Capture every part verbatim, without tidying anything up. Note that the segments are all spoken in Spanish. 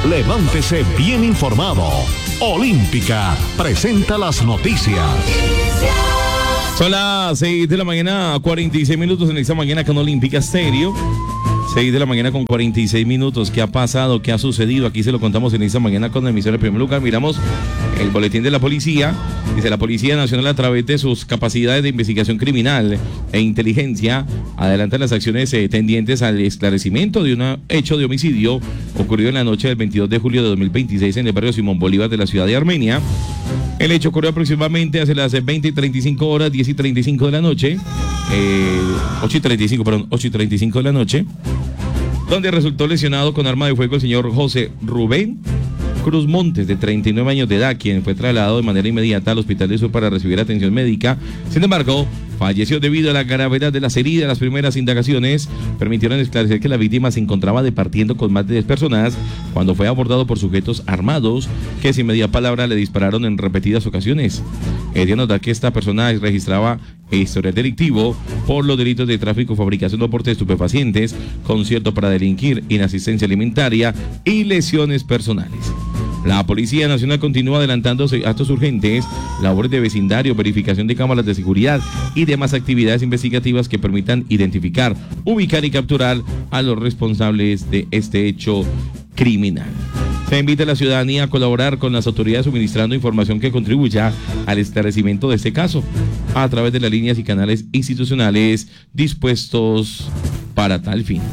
Levántese bien informado. Olímpica presenta las noticias. Son las seis de la mañana, cuarenta y seis minutos en esta mañana con Olímpica Estéreo. seis de la mañana con cuarenta y seis minutos. ¿Qué ha pasado? ¿Qué ha sucedido? Aquí se lo contamos en esta mañana con la emisora de primer lugar. Miramos el boletín de la policía. Dice: la Policía Nacional, a través de sus capacidades de investigación criminal e inteligencia, adelanta las acciones eh, tendientes al esclarecimiento de un hecho de homicidio ocurrido en la noche del veintidós de julio de dos mil veintiséis en el barrio Simón Bolívar de la ciudad de Armenia. El hecho ocurrió aproximadamente hacia las veinte y treinta y cinco horas, diez y treinta y cinco de la noche, eh, ocho y treinta y cinco, perdón, ocho y treinta y cinco de la noche, donde resultó lesionado con arma de fuego el señor José Rubén Cruz Montes, de treinta y nueve años de edad, quien fue trasladado de manera inmediata al Hospital de Sur para recibir atención médica. Sin embargo, falleció debido a la gravedad de las heridas. Las primeras indagaciones permitieron esclarecer que la víctima se encontraba departiendo con más de diez personas cuando fue abordado por sujetos armados que sin media palabra le dispararon en repetidas ocasiones. Es de notar que esta persona registraba historial delictivo por los delitos de tráfico, fabricación o porte de estupefacientes, concierto para delinquir, inasistencia alimentaria y lesiones personales. La Policía Nacional continúa adelantando actos urgentes, labores de vecindario, verificación de cámaras de seguridad y demás actividades investigativas que permitan identificar, ubicar y capturar a los responsables de este hecho criminal. Se invita a la ciudadanía a colaborar con las autoridades suministrando información que contribuya al esclarecimiento de este caso a través de las líneas y canales institucionales dispuestos para tal fin.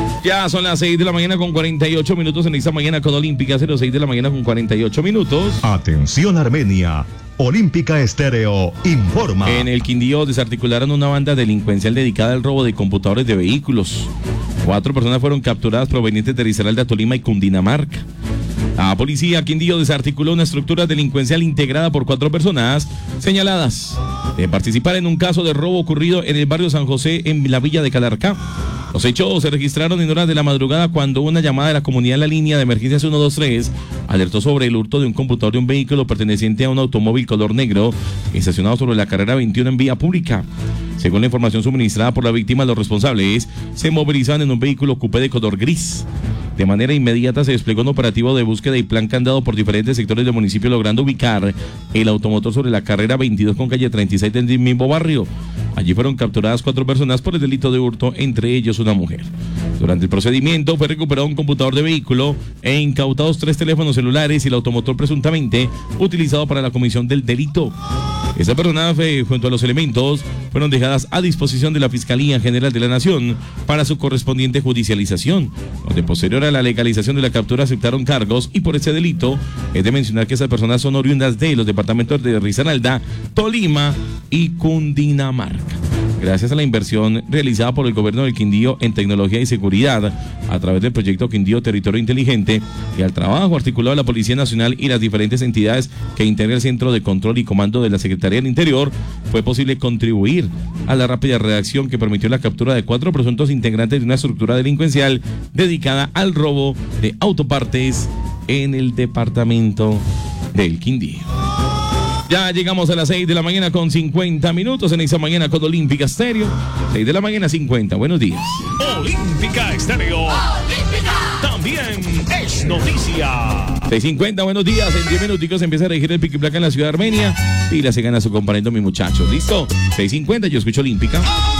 Ya son las seis de la mañana con cuarenta y ocho minutos en esta mañana con Olímpica, seis de la mañana con cuarenta y ocho minutos. Atención Armenia, Olímpica Estéreo informa. En el Quindío desarticularon una banda delincuencial dedicada al robo de computadores de vehículos. Cuatro personas fueron capturadas provenientes de Risaralda, Tolima y Cundinamarca. La policía Quindío desarticuló una estructura delincuencial integrada por cuatro personas señaladas de participar en un caso de robo ocurrido en el barrio San José, en la villa de Calarcá. Los hechos se registraron en horas de la madrugada cuando una llamada de la comunidad en la línea de emergencias ciento veintitrés alertó sobre el hurto de un computador de un vehículo perteneciente a un automóvil color negro estacionado sobre la carrera veintiuno en vía pública. Según la información suministrada por la víctima, los responsables se movilizaban en un vehículo coupé de color gris. De manera inmediata se desplegó un operativo de búsqueda y plan candado por diferentes sectores del municipio, logrando ubicar el automotor sobre la carrera veintidós con calle treinta y seis del mismo barrio. Allí fueron capturadas cuatro personas por el delito de hurto, entre ellos una mujer. Durante el procedimiento fue recuperado un computador de vehículo e incautados tres teléfonos celulares y el automotor presuntamente utilizado para la comisión del delito. Esta persona, junto a los elementos, fueron dejadas a disposición de la Fiscalía General de la Nación para su correspondiente judicialización, donde posterior a la legalización de la captura aceptaron cargos, y por ese delito es de mencionar que esas personas son oriundas de los departamentos de Risaralda, Tolima y Cundinamarca. Gracias a la inversión realizada por el gobierno del Quindío en tecnología y seguridad a través del proyecto Quindío Territorio Inteligente y al trabajo articulado de la Policía Nacional y las diferentes entidades que integra el Centro de Control y Comando de la Secretaría del Interior, fue posible contribuir a la rápida reacción que permitió la captura de cuatro presuntos integrantes de una estructura delincuencial dedicada al robo de autopartes en el departamento del Quindío. Ya llegamos a las seis de la mañana con cincuenta minutos en esta mañana con Olímpica Estéreo. seis de la mañana cincuenta, buenos días. Olímpica Estéreo. Olímpica. También es noticia. seis cincuenta, buenos días. En diez minuticos empieza a regir el pico y placa en la ciudad de Armenia. Y la se gana su compañero, mi muchachos. ¿Listo? seis cincuenta, yo escucho Olímpica.